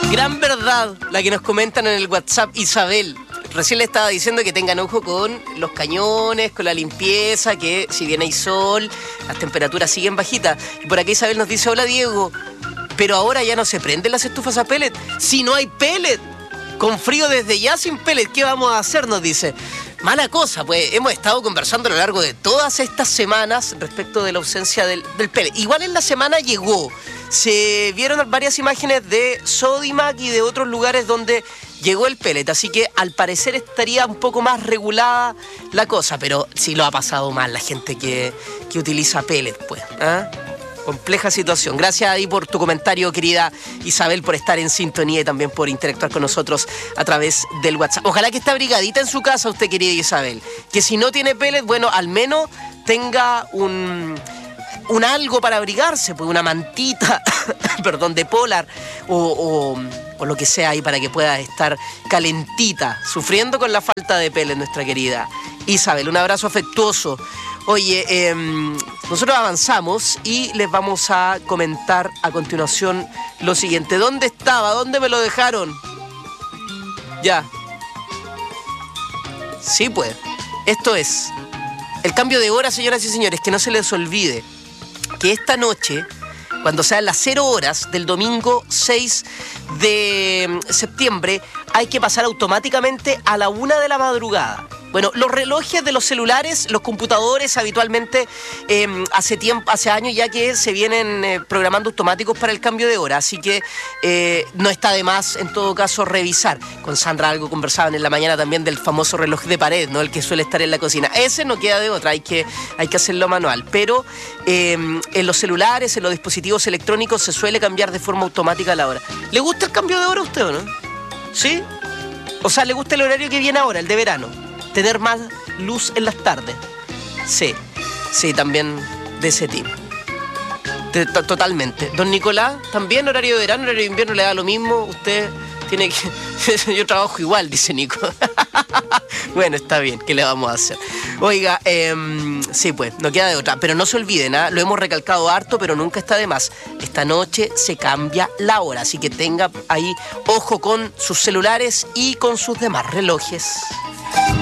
Gran verdad la que nos comentan en el WhatsApp, Isabel. Recién le estaba diciendo que tengan ojo con los cañones, con la limpieza, que si bien hay sol, las temperaturas siguen bajitas. Y por aquí Isabel nos dice, hola Diego, pero ahora ya no se prenden las estufas a pellet. Si no hay pellet, con frío desde ya sin pellet, ¿qué vamos a hacer? Nos dice. Mala cosa, pues hemos estado conversando a lo largo de todas estas semanas respecto de la ausencia del pellet. Igual en la semana llegó. Se vieron varias imágenes de Sodimac y de otros lugares donde llegó el pellet, así que al parecer estaría un poco más regulada la cosa, pero sí lo ha pasado mal la gente que utiliza pellet, pues. Compleja situación. Gracias ahí por tu comentario, querida Isabel, por estar en sintonía y también por interactuar con nosotros a través del WhatsApp. Ojalá que esté abrigadita en su casa usted, querida Isabel. Que si no tiene pellet, bueno, al menos tenga un algo para abrigarse, pues una mantita, perdón, de polar o lo que sea ahí para que pueda estar calentita, sufriendo con la falta de pellet, nuestra querida Isabel. Un abrazo afectuoso. Oye, nosotros avanzamos y les vamos a comentar a continuación lo siguiente. ¿Dónde estaba? ¿Dónde me lo dejaron? Ya. Sí, pues. Esto es el cambio de hora, señoras y señores, que no se les olvide que esta noche, cuando sean las 0 horas del domingo 6 de septiembre, hay que pasar automáticamente a la 1 de la madrugada. Bueno, los relojes de los celulares, los computadores habitualmente hace años ya que se vienen programando automáticos para el cambio de hora, así que no está de más en todo caso revisar. Con Sandra algo conversaban en la mañana también del famoso reloj de pared, ¿no? El que suele estar en la cocina. Ese no queda de otra, hay que hacerlo manual, pero en los celulares, en los dispositivos electrónicos se suele cambiar de forma automática la hora. ¿Le gusta el cambio de hora a usted o no? ¿Sí? O sea, ¿le gusta el horario que viene ahora, el de verano? Tener más luz en las tardes. Sí, también de ese tipo. Totalmente. Don Nicolás, también horario de verano, horario de invierno, le da lo mismo. Usted tiene que... Yo trabajo igual, dice Nico. Bueno, está bien, ¿qué le vamos a hacer? Oiga, sí, pues, no queda de otra. Pero no se olviden, lo hemos recalcado harto, pero nunca está de más. Esta noche se cambia la hora, así que tenga ahí ojo con sus celulares y con sus demás relojes.